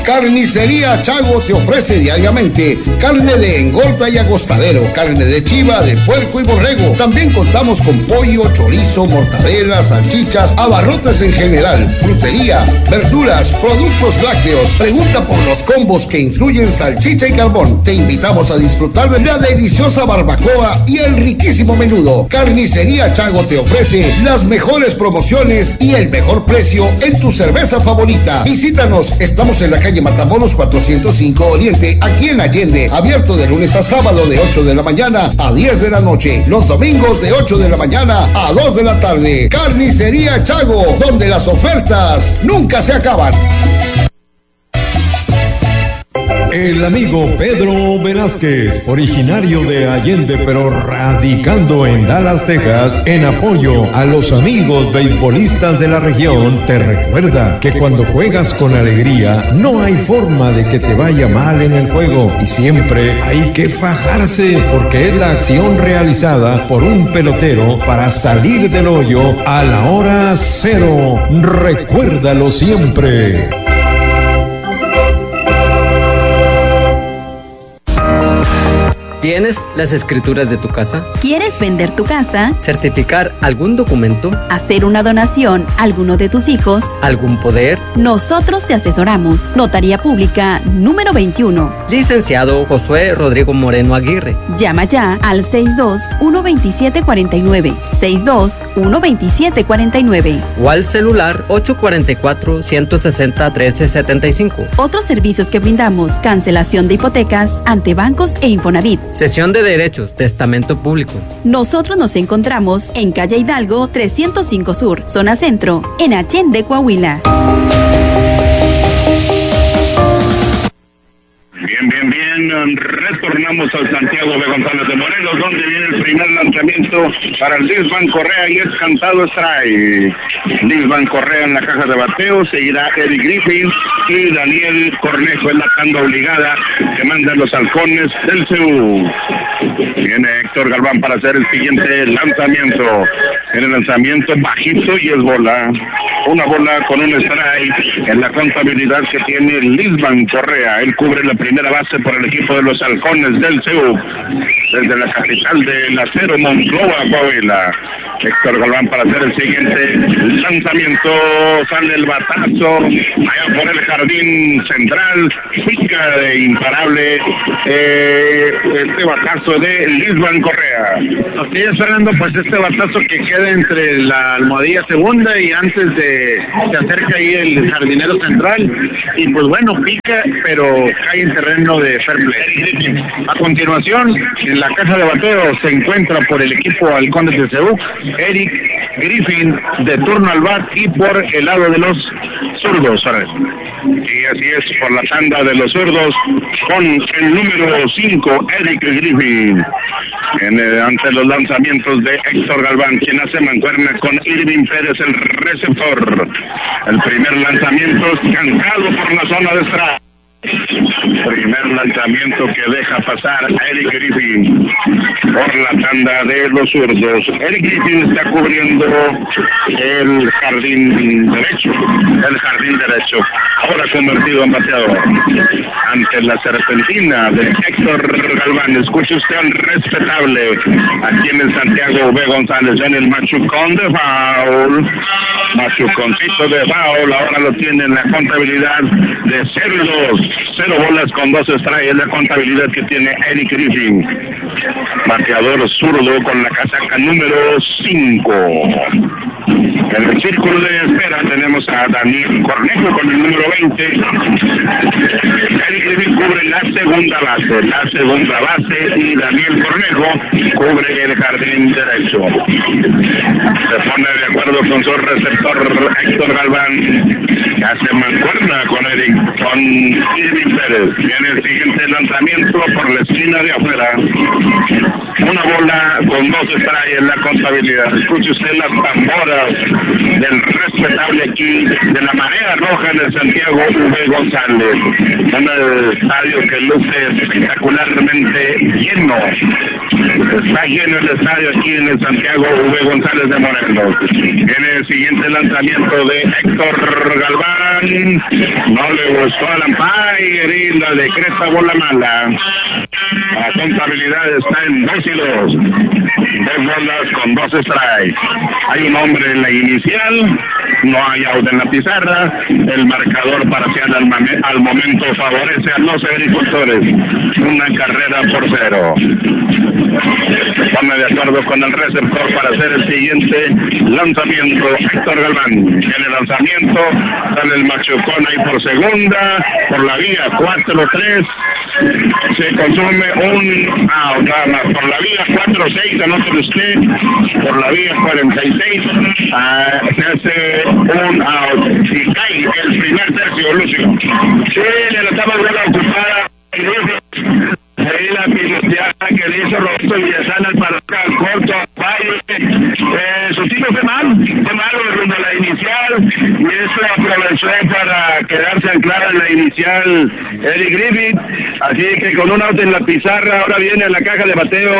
Carnicería Chago te ofrece diariamente carne de engorda y agostadero, carne de chiva, de puerco y borrego. También contamos con pollo, chorizo, mortadela, salchichas, abarrotes en general, frutería, verduras, productos lácteos. Pregunta por los combos que incluyen salchicha y carbón. Te invitamos a disfrutar de la deliciosa barbacoa y el riquísimo menudo. Carnicería Chago te ofrece las mejores promociones y el mejor precio en tu cerveza favorita. Visítanos, estamos en la calle Matamoros 405 Oriente, aquí en Allende, abierto de lunes a sábado de 8 de la mañana a 10 de la noche, los domingos de 8 de la mañana a 2 de la tarde. Carnicería Chago, donde las ofertas nunca se acaban. El amigo Pedro Velázquez, originario de Allende pero radicando en Dallas, Texas, en apoyo a los amigos beisbolistas de la región, te recuerda que cuando juegas con alegría no hay forma de que te vaya mal en el juego y siempre hay que fajarse porque es la acción realizada por un pelotero para salir del hoyo a la hora cero. Recuérdalo siempre. ¿Tienes las escrituras de tu casa? ¿Quieres vender tu casa? ¿Certificar algún documento? ¿Hacer una donación a alguno de tus hijos? ¿Algún poder? Nosotros te asesoramos. Notaría Pública número 21. Licenciado Josué Rodrigo Moreno Aguirre. Llama ya al 62-127-49. 62-127-49. O al celular 844-160-1375. Otros servicios que brindamos: cancelación de hipotecas ante bancos e Infonavit. Cesión de derechos, testamento público. Nosotros nos encontramos en calle Hidalgo 305 Sur, zona centro, en Allende, Coahuila. Bien, retornamos al Santiago de González de Morelos, donde viene el primer lanzamiento para el Lisban Correa y es cantado strike. Lisban Correa en la caja de bateo, seguirá Eric Griffin y Daniel Cornejo en la tanda obligada que mandan los halcones del CU. Viene Héctor Galván para hacer el siguiente lanzamiento. En el lanzamiento bajito y es bola. Una bola con un strike en la contabilidad que tiene Lisban Correa. Él cubre la primera base por el equipo de los halcones del CU. Desde la capital del acero, Monclova, Coahuila. Héctor Galván para hacer el siguiente lanzamiento. Sale el batazo allá por el jardín central. Pica de imparable este batazo de Lisban Correa. Así es, Fernando, pues este batazo que queda entre la almohadilla segunda y antes de se acerca ahí el jardinero central y pues bueno, pica pero cae en terreno de fair play. A continuación, en la caja de bateo se encuentra por el equipo Halcones de CU Eric Griffin de turno al bat y por el lado de los zurdos. Y así es, por la tanda de los zurdos con el número 5, Eric Griffin. Ante los lanzamientos de Héctor Galván, quien hace mancuerna con Irving Pérez, el receptor. El primer lanzamiento es cantado por la zona de strike. Primer lanzamiento que deja pasar a Eric Griffin por la tanda de los zurdos. Eric Griffin está cubriendo el jardín derecho. Ahora convertido en bateador. Ante la serpentina de Héctor Galván, escuche usted al respetable aquí en el Santiago B. González en el machucón de foul. Machuconcito de foul, ahora lo tiene en la contabilidad de 0-2. 0 bolas con 2 strikes, es la contabilidad que tiene Eric Griffin. Bateador zurdo con la casaca número 5. En el círculo de espera tenemos a Daniel Cornejo con el número 20. Eric Griffin cubre la segunda base y Daniel Cornejo cubre el jardín derecho. Se pone de acuerdo con su receptor Héctor Galván, que hace mancuerna con Irving Pérez. Viene el siguiente lanzamiento por la esquina de afuera. Una bola con 2 strikes en la contabilidad. Escuche usted las tamboras del respetable aquí de la Marea Roja en el Santiago V. González. Un estadio que luce espectacularmente lleno. Está lleno el estadio aquí en el Santiago V. González de Morelos. En el siguiente lanzamiento de Héctor Galván, no le gustó al umpire y la decreta bola mala. La contabilidad está en 2 y 2. 2 bolas con 2 strikes. Hay un hombre en la inicial, no hay out en la pizarra. El marcador parcial al momento favorece a los agricultores. 1 carrera por 0. Pone de acuerdo con el receptor para hacer el siguiente lanzamiento. Héctor Galván. En el lanzamiento sale el machucón ahí por segunda, por la vía 4-3. Se consume un out, nada más. Por la vía 4-6, anote usted, por la vía 46, se hace un out y cae el primer tercio, Lucio. Sí, le estaba bola ocupada. Ahí la piloteada que le hizo Roberto Villasana al parar corto a su tiro fue malo rumbo a la inicial, y eso aprovechó para quedarse anclada en la inicial Eddie Griffith. Así que con un out en la pizarra, ahora viene a la caja de bateo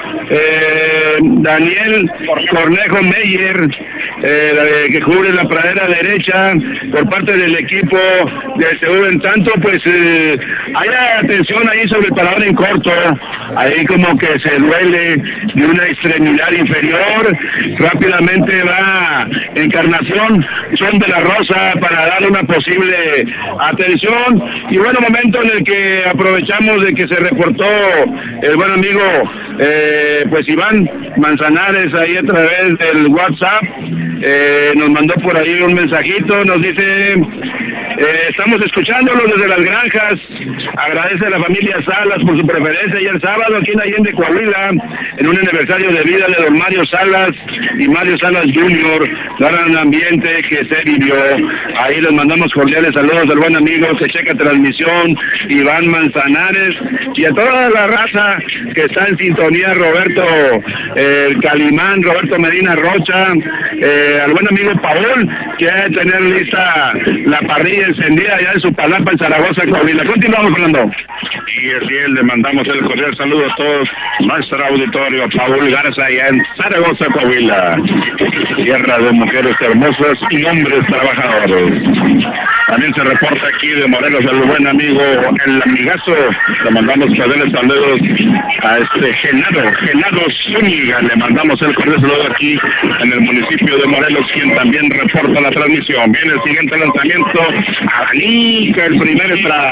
Daniel Cornejo Meyer, que cubre la pradera derecha por parte del equipo de CV. En tanto, pues hay atención ahí sobre el parador en corto, ahí como que se duele de una extremidad inferior. Rápidamente va Encarnación Son de la Rosa para darle una posible atención, y bueno, momento en el que aprovechamos de que se reportó el buen amigo pues Iván Manzanares ahí a través del WhatsApp. Nos mandó por ahí un mensajito, nos dice: estamos escuchándolos desde las granjas. Agradece a la familia Salas por su preferencia. Y el sábado aquí en Allende, Coahuila, en un aniversario de vida de don Mario Salas y Mario Salas Jr., gran ambiente que se vivió. Ahí les mandamos cordiales saludos al buen amigo que checa transmisión, Iván Manzanares, y a toda la raza que está en sintonía, Roberto Calimán, Roberto Medina Rocha, al buen amigo Paul, que ha de tener lista la parrilla encendida ya en su palapa en Zaragoza, Coahuila. Continuamos, Fernando. Y así le mandamos el cordial saludo a todos nuestro auditorio. Paul Garza allá en Zaragoza, Coahuila, tierra de mujeres hermosas y hombres trabajadores. También se reporta aquí de Morelos el buen amigo El Amigazo. Le mandamos cordiales saludos a Genaro Zúñiga. Le mandamos el cordial saludo aquí en el municipio de Morelos, quien también reporta la transmisión. Viene el siguiente lanzamiento, abanica el primer strike.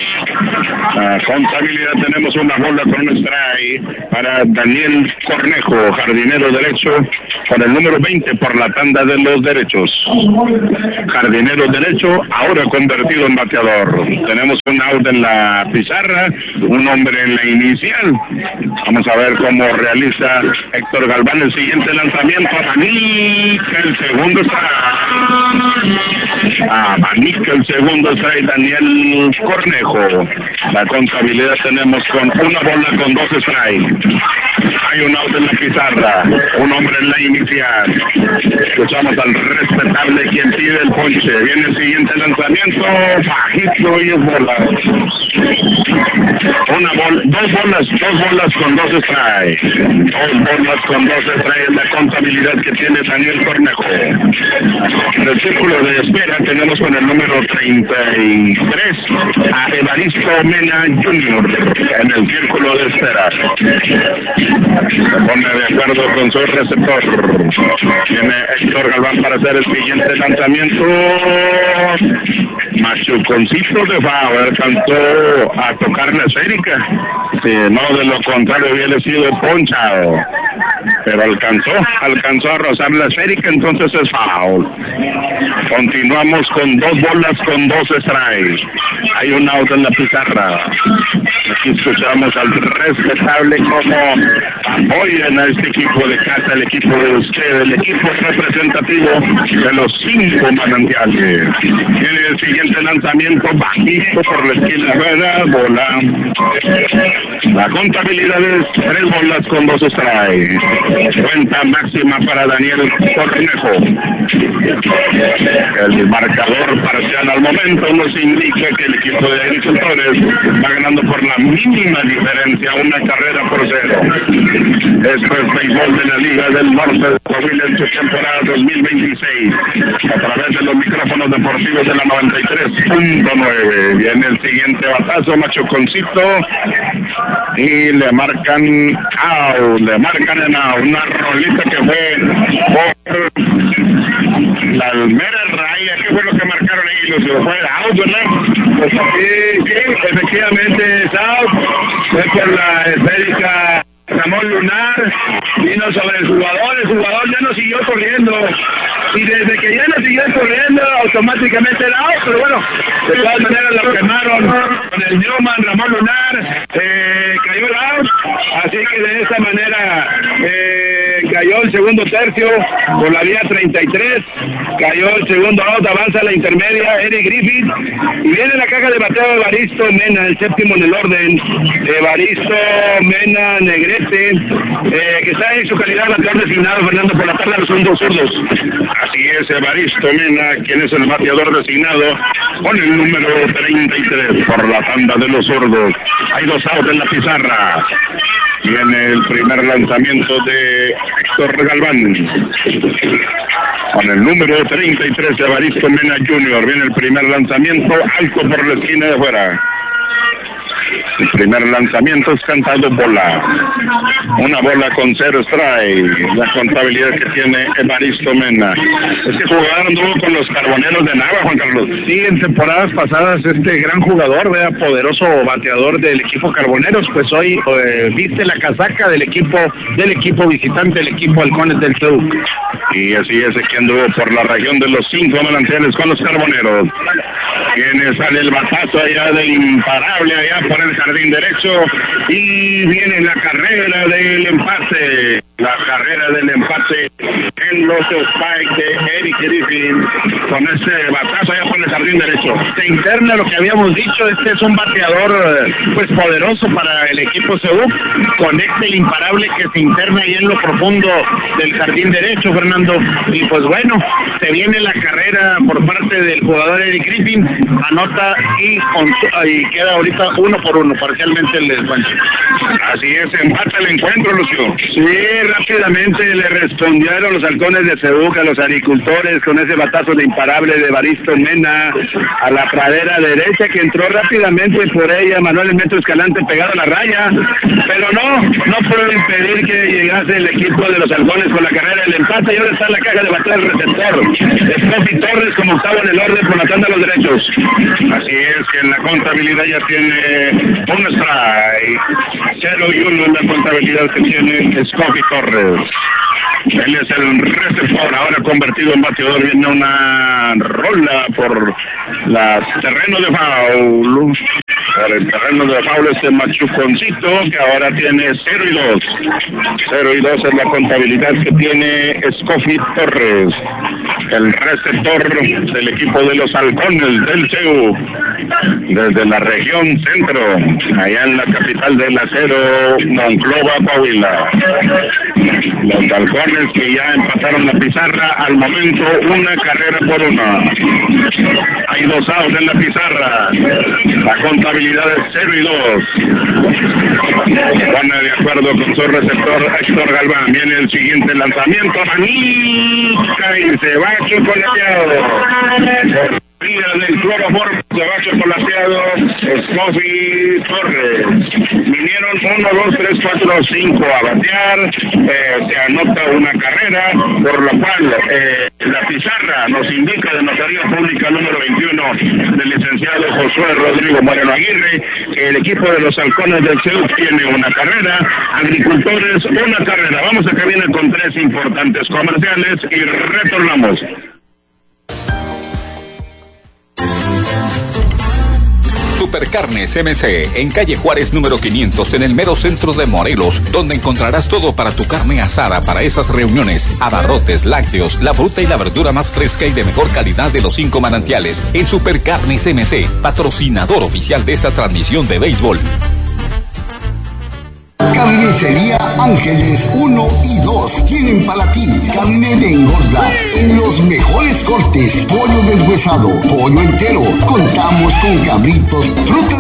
Contabilidad, tenemos una bola con un strike para Daniel Cornejo, jardinero derecho, con el número 20 por la tanda de los derechos. Jardinero derecho, ahora convertido en bateador. Tenemos un out en la pizarra, un hombre en la inicial. Vamos a ver cómo realiza Héctor Galván el siguiente lanzamiento. Abanica el segundo strike. Abanica el segundo strike, Daniel Cornejo. La contabilidad tenemos con una bola con 2 strikes. Hay un out en la pizarra, un hombre en la inicial. Escuchamos al respetable quien pide el ponche. Viene el siguiente lanzamiento, bajito y es bola. Dos bolas con 2 strikes. 2 bolas con 2 strikes, la contabilidad que tiene Daniel Cornejo. En el círculo de espera tenemos con el número 33 a Evaristo Mena Jr. en el círculo de espera. Se pone de acuerdo con su receptor. Tiene Héctor Galván para hacer el siguiente lanzamiento. Machuconcito de foul, alcanzó a tocar la esférica. Si no, de lo contrario hubiera sido ponchado. Pero alcanzó a rozar la esférica, entonces es foul. Continuamos con 2 bolas con 2 strikes. Hay un out en la pizarra. Aquí escuchamos al respetable como apoyan a este equipo de casa, el equipo de usted, el equipo representativo de los 5 manantiales. Tiene el siguiente lanzamiento bajito por la esquina, buena bola. La contabilidad es 3 bolas con 2 strikes. Cuenta máxima para Daniel Cornejo. El marcador parcial al momento nos indica que el equipo de agricultores va ganando por la mínima diferencia, 1-0. Esto es béisbol de la Liga del Norte de Coahuila en su temporada 2026, a través de los micrófonos deportivos de la 93.9. Viene el siguiente batazo, Machuconcito, y le marcan out, una rolita que fue por la mera raya. ¿Qué fue lo que marcaron ahí, Lucio? ¿Fue out, verdad? Pues sí, efectivamente es out. Fue por la esférica Ramón Lunar, vino sobre el jugador ya no siguió corriendo, y desde que ya no siguió corriendo automáticamente era out, pero bueno, de todas maneras lo quemaron con el Newman. Ramón Lunar cayó el out, así que de esta manera cayó el segundo tercio por la vía 33, cayó el segundo out, avanza la intermedia Eric Griffith, y viene la caja de bateo de Evaristo Mena, el séptimo en el orden. Evaristo Mena Negrete, que está en su calidad de bateador designado, Fernando, por la tarde de los segundos zurdos. Así es, Evaristo Mena, quien es el bateador designado con el número 33 por la tanda de los zurdos. Hay 2 outs en la pizarra. Viene el primer lanzamiento de Héctor Galván. Con el número 33 de Evaristo Mena Jr. Viene el primer lanzamiento, alto por la esquina de afuera. El primer lanzamiento es cantado bola. Una bola con 0 strike. La contabilidad que tiene Evaristo Mena. Este jugador anduvo con los Carboneros de Nava, Juan Carlos. Sí, en temporadas pasadas este gran jugador, poderoso bateador del equipo Carboneros, pues hoy viste la casaca del equipo visitante, el equipo Halcones del CEU. Y así es, que anduvo por la región de los 5 manantiales con los Carboneros. Viene, sale el batazo allá del imparable, allá por el jardín derecho, y viene la carrera del empate. La carrera del empate en los spikes de Eric Griffin, con este batazo allá por el jardín derecho. Se interna lo que habíamos dicho, este es un bateador pues poderoso para el equipo CEU, conecta el imparable que se interna ahí en lo profundo del jardín derecho, Fernando, y pues bueno, se viene la carrera por parte del jugador Eric Griffin, anota y queda ahorita 1-1, parcialmente el encuentro. Así es, empata el encuentro, Lucio. Sí, rápidamente le respondieron los Halcones de CEU a los agricultores con ese batazo de imparable de Evaristo Mena a la pradera derecha, que entró rápidamente por ella Manuel El Metro Escalante pegado a la raya, pero no pudo impedir que llegase el equipo de los Halcones con la carrera del empate, y ahora está en la caja de bateo del receptor Scotty Torres como octavo en el orden por la tanda de los derechos. Así es, que en la contabilidad ya tiene un strike, 0-1 en la contabilidad que tiene Scotty Torres. Él es el receptor, ahora convertido en bateador. Viene una rola por el terreno de foul. Por el terreno de foul este Machuconcito, que ahora tiene 0-2. 0-2 es la contabilidad que tiene Scotty Torres, el receptor del equipo de los Halcones del CEU, desde la región centro, allá en la capital del acero, Monclova, Coahuila. Los Halcones que ya empataron la pizarra, al momento 1-1. Hay 2 outs en la pizarra. La contabilidad es 0-2. Pone de acuerdo con su receptor Héctor Galván. Viene el siguiente lanzamiento, manica, y se va chocolateado. Del cloroformo se va chocolateado Scotty Torres. Vinieron 1, 2, 3, 4, 5 a batear. Se anota una carrera, por lo cual la pizarra nos indica de Notaría Pública número 21 del licenciado Josué Rodrigo Moreno Aguirre, que el equipo de los Halcones del CEU tiene una carrera, Agricultores una carrera. Vamos a cabina con 3 importantes comerciales y retornamos. Supercarnes MC, en calle Juárez número 500, en el mero centro de Morelos, donde encontrarás todo para tu carne asada para esas reuniones, abarrotes, lácteos, la fruta y la verdura más fresca y de mejor calidad de los 5 manantiales. En Supercarnes MC, patrocinador oficial de esta transmisión de béisbol. Carnicería Ángeles 1 y 2 tienen para ti carne de engorda en los mejores cortes, pollo deshuesado, pollo entero. Contamos con cabritos, frutas